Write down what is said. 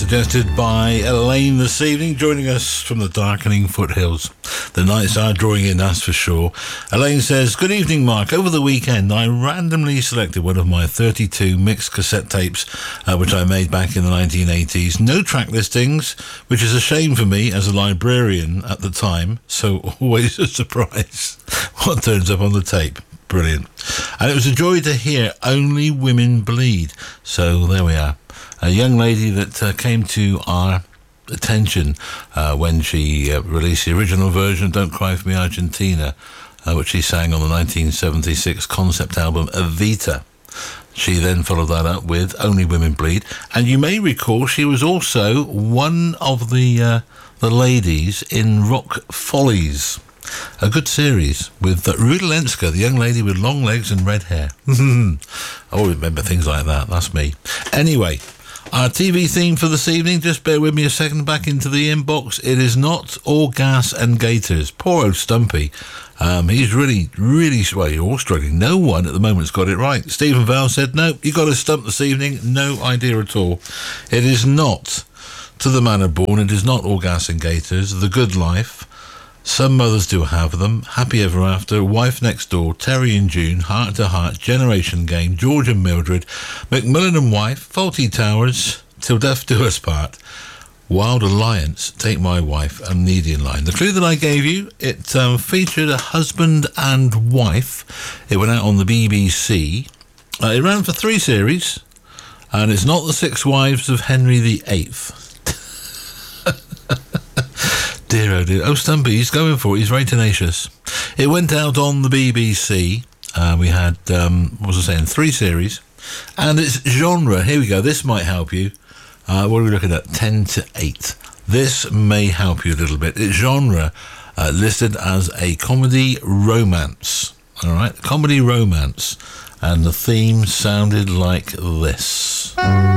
suggested by Elaine this evening, joining us from the darkening foothills. The nights are drawing in, that's for sure. Elaine says, good evening, Mark. Over the weekend, I randomly selected one of my 32 mixed cassette tapes, which I made back in the 1980s. No track listings, which is a shame for me as a librarian at the time, so always a surprise what turns up on the tape. Brilliant. And it was a joy to hear Only Women Bleed. So there we are. A young lady that came to our attention when she released the original version, Don't Cry For Me Argentina, which she sang on the 1976 concept album Evita. She then followed that up with Only Women Bleed. And you may recall she was also one of the ladies in Rock Follies. A good series with Ruda Lenska, the young lady with long legs and red hair. I always remember things like that. That's me. Anyway, our TV theme for this evening, just bear with me a second, back into the inbox. It is not all gas and gators. Poor old Stumpy. He's really, well, you're all struggling. No one at the moment's got it right. Stephen Vale said, no, you got a stump this evening. No idea at all. It is not To the Manor Born. It is not all gas and gators. The Good Life. Some mothers do have them. Happy Ever After, Wife Next Door, Terry and June, Heart to Heart, Generation Game, George and Mildred, Macmillan and Wife, Faulty Towers, Till Death Do Us Part, Wild Alliance, Take My Wife, and Needy in Line. The clue that I gave you, it featured a husband and wife. It went out on the BBC. It ran for 3 series, and it's not The Six Wives of Henry VIII. Dear, oh dear. Oh, Stumpy, he's going for it. He's very tenacious. It went out on the BBC. We had, what was I saying, 3 series. And its genre, here we go, this might help you. What are we looking at? 10 to 8. This may help you a little bit. Its genre listed as a comedy romance. All right, comedy romance. And the theme sounded like this.